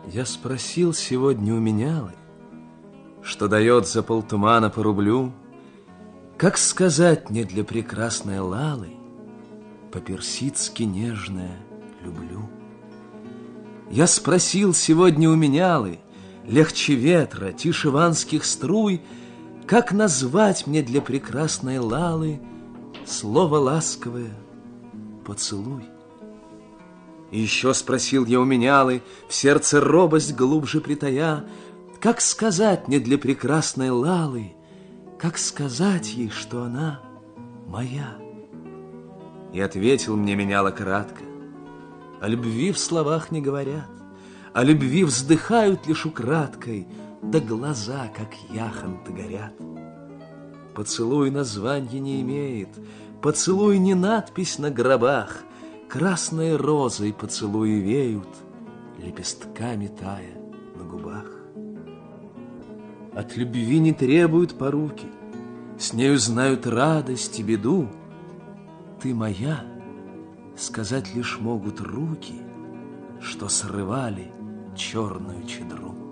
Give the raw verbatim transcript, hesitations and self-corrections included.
Я спросил сегодня у менялы, что дает за полтумана по рублю, как сказать мне для прекрасной Лалы по-персидски нежное люблю. Я спросил сегодня у менялы, легче ветра, тише ванских струй, как назвать мне для прекрасной Лалы слово ласковое поцелуй. И еще спросил я у менялы, в сердце робость глубже притая, как сказать мне для прекрасной Лалы, как сказать ей, что она моя. И ответил мне меняла кратко: о любви в словах не говорят, о любви вздыхают лишь украдкой, да глаза, как яхонты, горят. Поцелуй названья не имеет, поцелуй не надпись на гробах, красной розой поцелуи веют, лепестками тая на губах. От любви не требуют поруки, с нею знают радость и беду. Ты моя, сказать лишь могут руки, что срывали черную чедру.